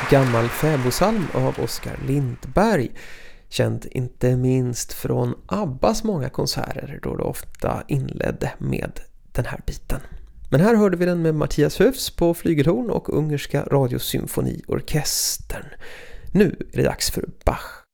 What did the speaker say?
gammal fäbodsalm av Oskar Lindberg. Känd inte minst från Abbas många konserter då det ofta inledde med den här biten. Men här hörde vi den med Mattias Höfs på flygelhorn och Ungerska radiosymfoniorkestern. Nu är det dags för Bach.